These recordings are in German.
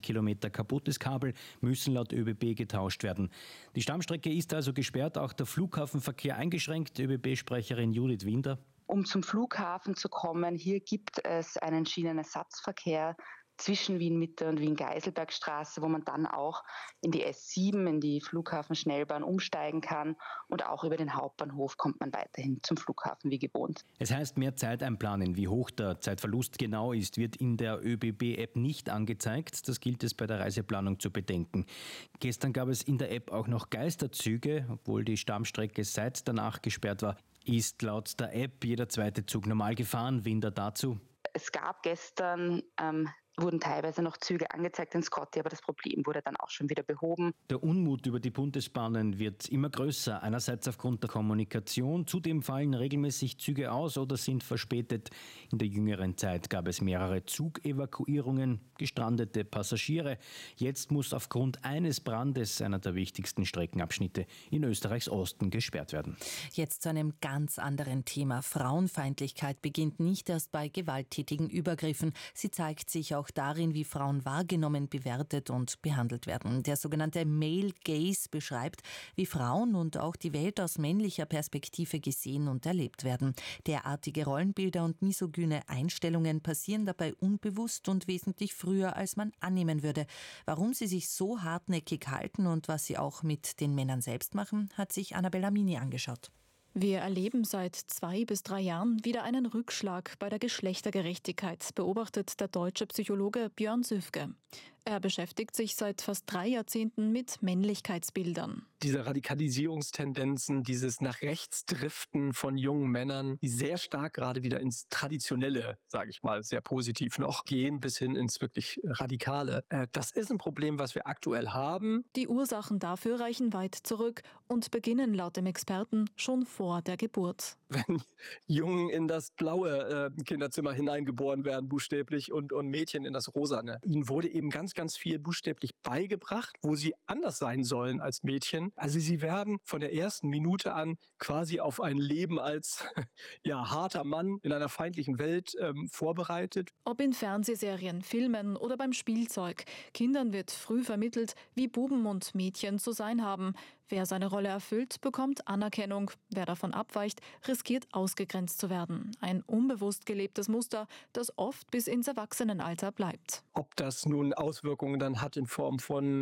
Kilometer kaputtes Kabel müssen laut ÖBB getauscht werden. Die Stammstrecke ist also gesperrt, auch der Flughafenverkehr eingeschränkt. ÖBB-Sprecherin Judith Winder. Um zum Flughafen zu kommen, hier gibt es einen Schienenersatzverkehr zwischen Wien-Mitte und Wien-Geiselbergstraße, wo man dann auch in die S7, in die Flughafenschnellbahn umsteigen kann. Und auch über den Hauptbahnhof kommt man weiterhin zum Flughafen wie gewohnt. Es heißt mehr Zeit einplanen. Wie hoch der Zeitverlust genau ist, wird in der ÖBB-App nicht angezeigt. Das gilt es bei der Reiseplanung zu bedenken. Gestern gab es in der App auch noch Geisterzüge, obwohl die Stammstrecke seit danach gesperrt war. Ist laut der App jeder zweite Zug normal gefahren? Winder dazu. Es gab gestern wurden teilweise noch Züge angezeigt in Scotty, aber das Problem wurde dann auch schon wieder behoben. Der Unmut über die Bundesbahnen wird immer größer, einerseits aufgrund der Kommunikation. Zudem fallen regelmäßig Züge aus oder sind verspätet. In der jüngeren Zeit gab es mehrere Zugevakuierungen, gestrandete Passagiere. Jetzt muss aufgrund eines Brandes, einer der wichtigsten Streckenabschnitte in Österreichs Osten, gesperrt werden. Jetzt zu einem ganz anderen Thema. Frauenfeindlichkeit beginnt nicht erst bei gewalttätigen Übergriffen. Sie zeigt sich auch darin, wie Frauen wahrgenommen, bewertet und behandelt werden. Der sogenannte Male Gaze beschreibt, wie Frauen und auch die Welt aus männlicher Perspektive gesehen und erlebt werden. Derartige Rollenbilder und misogyne Einstellungen passieren dabei unbewusst und wesentlich früher, als man annehmen würde. Warum sie sich so hartnäckig halten und was sie auch mit den Männern selbst machen, hat sich Annabella Mini angeschaut. Wir erleben seit 2 bis 3 Jahren wieder einen Rückschlag bei der Geschlechtergerechtigkeit, beobachtet der deutsche Psychologe Björn Süfke. Er beschäftigt sich seit fast 3 Jahrzehnten mit Männlichkeitsbildern. Diese Radikalisierungstendenzen, dieses nach rechts Driften von jungen Männern, die sehr stark gerade wieder ins Traditionelle, sage ich mal, sehr positiv noch, gehen bis hin ins wirklich Radikale. Das ist ein Problem, was wir aktuell haben. Die Ursachen dafür reichen weit zurück und beginnen laut dem Experten schon vor der Geburt. Wenn Jungen in das blaue Kinderzimmer hineingeboren werden, buchstäblich, und Mädchen in das rosane. Ihnen wurde eben ganz viel buchstäblich beigebracht, wo sie anders sein sollen als Mädchen. Also sie werden von der ersten Minute an quasi auf ein Leben als harter Mann in einer feindlichen Welt vorbereitet. Ob in Fernsehserien, Filmen oder beim Spielzeug. Kindern wird früh vermittelt, wie Buben und Mädchen zu sein haben. Wer seine Rolle erfüllt, bekommt Anerkennung. Wer davon abweicht, riskiert ausgegrenzt zu werden. Ein unbewusst gelebtes Muster, das oft bis ins Erwachsenenalter bleibt. Ob das nun Auswirkungen dann hat in Form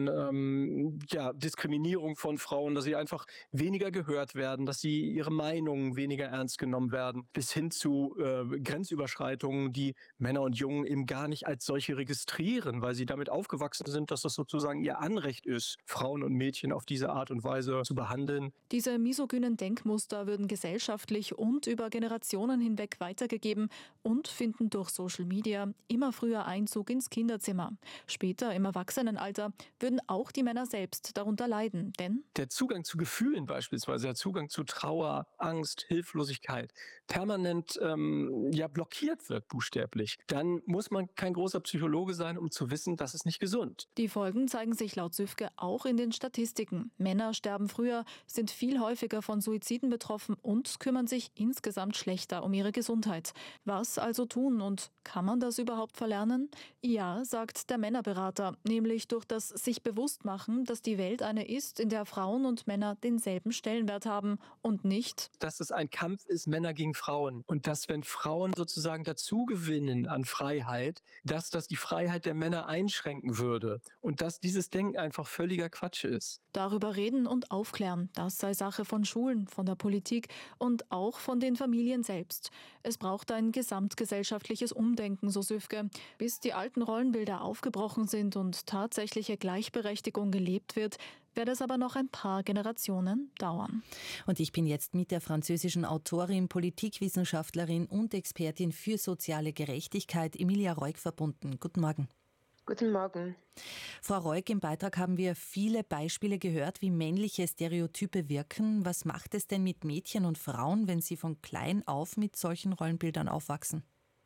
von Diskriminierung von Frauen, dass sie einfach weniger gehört werden, dass sie ihre Meinungen weniger ernst genommen werden, bis hin zu Grenzüberschreitungen, die Männer und Jungen eben gar nicht als solche registrieren, weil sie damit aufgewachsen sind, dass das sozusagen ihr Anrecht ist, Frauen und Mädchen auf diese Art und Weise zu behandeln. Diese misogynen Denkmuster würden gesellschaftlich und über Generationen hinweg weitergegeben und finden durch Social Media immer früher Einzug ins Kinderzimmer. Später im Erwachsenenalter würden auch die Männer selbst darunter leiden, denn der Zugang zu Gefühlen beispielsweise, der Zugang zu Trauer, Angst, Hilflosigkeit permanent blockiert wird, buchstäblich. Dann muss man kein großer Psychologe sein, um zu wissen, das ist nicht gesund. Die Folgen zeigen sich laut Süfke auch in den Statistiken. Männer sterben früher, sind viel häufiger von Suiziden betroffen und kümmern sich insgesamt schlechter um ihre Gesundheit. Was also tun und kann man das überhaupt verlernen? Ja, sagt der Männerberater, nämlich durch das sich bewusst machen, dass die Welt eine ist, in der Frauen und Männer denselben Stellenwert haben und nicht, dass es ein Kampf ist, Männer gegen Frauen, und dass, wenn Frauen sozusagen dazu gewinnen an Freiheit, dass das die Freiheit der Männer einschränken würde und dass dieses Denken einfach völliger Quatsch ist. Darüber reden und aufklären, das sei Sache von Schulen, von der Politik und auch von den Familien selbst. Es braucht ein gesamtgesellschaftliches Umdenken, so Süfke. Bis die alten Rollenbilder aufgebrochen sind und tatsächliche Gleichberechtigung gelebt wird, wird es aber noch ein paar Generationen dauern. Und ich bin jetzt mit der französischen Autorin, Politikwissenschaftlerin und Expertin für soziale Gerechtigkeit Emilia Reuk verbunden. Guten Morgen. Guten Morgen. Frau Reuk, im Beitrag haben wir viele Beispiele gehört, wie männliche Stereotype wirken. Was macht es denn mit Mädchen und Frauen, wenn sie von klein auf mit solchen Rollenbildern aufwachsen?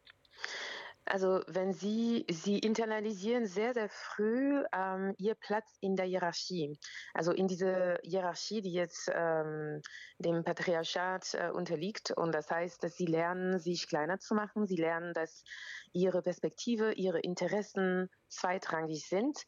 Also wenn sie internalisieren sehr, sehr früh ihr Platz in der Hierarchie. Also in diese Hierarchie, die jetzt dem Patriarchat unterliegt. Und das heißt, dass sie lernen, sich kleiner zu machen. Sie lernen, dass ihre Perspektive, ihre Interessen zweitrangig sind.